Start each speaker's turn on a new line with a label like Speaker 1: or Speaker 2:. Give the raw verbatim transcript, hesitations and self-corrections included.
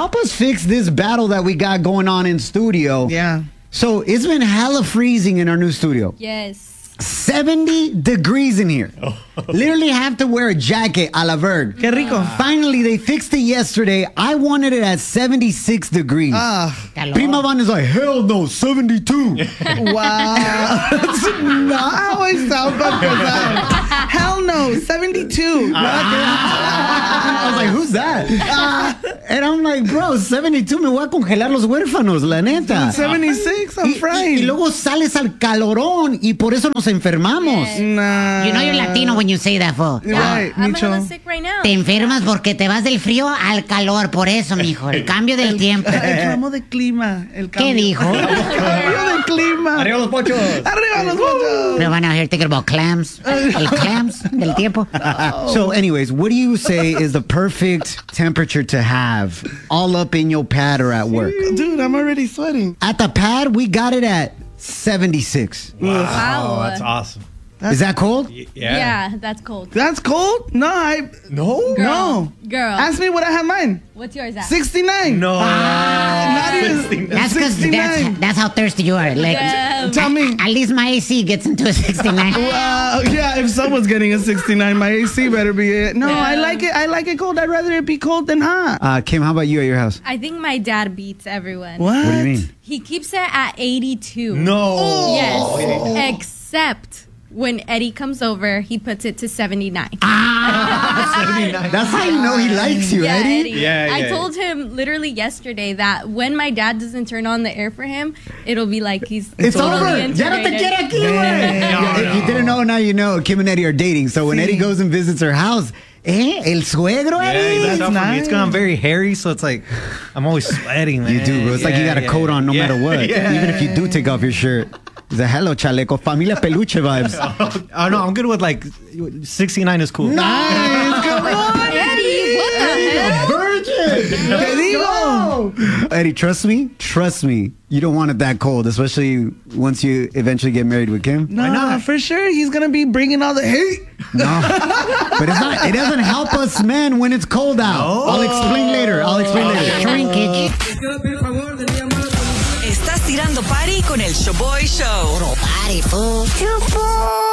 Speaker 1: help us fix this battle that we got going on in studio.
Speaker 2: Yeah.
Speaker 1: So it's been hella freezing in our new studio.
Speaker 3: Yes.
Speaker 1: seventy degrees in here. Oh. Literally have to wear a jacket a la Verg.
Speaker 2: Qué rico.
Speaker 1: Finally, they fixed it yesterday. I wanted it at seventy-six degrees.
Speaker 2: Ah.
Speaker 1: Prima Van is like, hell no, seventy-two.
Speaker 2: Wow. That's not how I sound, but hell no, seventy-two.
Speaker 1: I was like, who's that? And I'm like, bro, seventy-two, me voy a congelar los huérfanos, la neta.
Speaker 2: seventy-six, I'm
Speaker 1: y,
Speaker 2: frying.
Speaker 1: y luego sales al calorón y por eso nos enfermamos.
Speaker 3: Yes.
Speaker 2: Nah.
Speaker 4: You know you're Latino when you say that, fool.
Speaker 2: Right,
Speaker 3: I'm
Speaker 2: Micho.
Speaker 3: hella sick right now.
Speaker 4: Te enfermas porque te vas del frío al calor, por eso, mijo, el cambio del tiempo.
Speaker 2: El cambio de clima. El cambio.
Speaker 4: ¿Qué dijo?
Speaker 2: El cambio de clima.
Speaker 5: Arriba los pochos.
Speaker 2: Arriba los pochos.
Speaker 4: Pero van a hear thinking about clams. El clams del tiempo.
Speaker 1: So anyways, what do you say is the perfect temperature to have all up in your pad or at work?
Speaker 2: Dude, I'm already sweating.
Speaker 1: At the pad, we got it at seventy-six.
Speaker 3: Wow.
Speaker 5: Oh, that's awesome.
Speaker 1: Is that cold?
Speaker 5: Y-
Speaker 3: Yeah.
Speaker 5: Yeah.
Speaker 3: that's cold.
Speaker 2: That's cold? No, I.
Speaker 5: No.
Speaker 3: Girl.
Speaker 2: No.
Speaker 3: Girl.
Speaker 2: Ask me what I have mine.
Speaker 3: What's yours at?
Speaker 2: sixty-nine.
Speaker 5: No.
Speaker 2: Not even.
Speaker 4: That's because that's,
Speaker 2: sixty-nine.
Speaker 4: that's how thirsty you are. Like,
Speaker 3: Yeah.
Speaker 2: Tell me.
Speaker 4: at least my A C gets into a sixty-nine.
Speaker 2: Wow, yeah, if someone's getting a sixty-nine, my A C better be it. No,
Speaker 3: Yeah.
Speaker 2: I like it. I like it cold. I'd rather it be cold than hot.
Speaker 1: Uh, Kim, how about you at your house?
Speaker 3: I think my dad beats everyone.
Speaker 2: What?
Speaker 1: What do you mean?
Speaker 3: He keeps it at eighty-two.
Speaker 5: No.
Speaker 3: Yes. Except when Eddie comes over, he puts it to seventy-nine.
Speaker 1: That's how you know he likes you,
Speaker 3: Yeah,
Speaker 1: Eddie.
Speaker 3: Eddie.
Speaker 5: Yeah,
Speaker 3: I
Speaker 5: yeah.
Speaker 3: told him literally yesterday that when my dad doesn't turn on the air for him, it'll be like he's
Speaker 1: It's
Speaker 3: totally
Speaker 1: over. Ya no te
Speaker 3: integrated.
Speaker 1: quiere aquí, güey.
Speaker 5: No,
Speaker 1: If you
Speaker 5: no.
Speaker 1: didn't know, now you know. Kim and Eddie are dating. So when Eddie goes and visits her house, eh, el suegro,
Speaker 5: Yeah,
Speaker 1: Eddie.
Speaker 5: that's tough for me.
Speaker 2: nice.
Speaker 5: It's gone very hairy, so it's like I'm always sweating, man.
Speaker 1: You do, bro. It's like you
Speaker 5: Yeah,
Speaker 1: got a
Speaker 5: yeah,
Speaker 1: coat on no
Speaker 5: yeah.
Speaker 1: matter what.
Speaker 5: Yeah,
Speaker 1: Even if you do take off your shirt. He's a hello, chaleco. Familia peluche vibes.
Speaker 5: Oh no, I'm good with like sixty-nine is cool.
Speaker 2: Nice. Come on,
Speaker 3: Eddie, what the hell?
Speaker 1: Virgin.
Speaker 2: Te digo.
Speaker 1: Eddie, trust me. Trust me. You don't want it that cold, especially once you eventually get married with Kim.
Speaker 2: No,
Speaker 5: not?
Speaker 2: for sure. He's going to be bringing all the heat.
Speaker 1: No. But it's not. It doesn't help us men when it's cold out. I'll explain later. I'll explain later.
Speaker 4: Shrinkage.
Speaker 6: Estás tirando party con el Showboy Show.
Speaker 4: Puro party, fool.